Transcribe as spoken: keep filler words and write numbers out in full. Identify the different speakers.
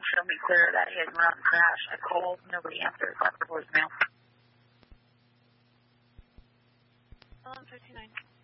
Speaker 1: show me clear that he has not crashed. I called, nobody answered, left the voicemail.
Speaker 2: eleven fifty-nine.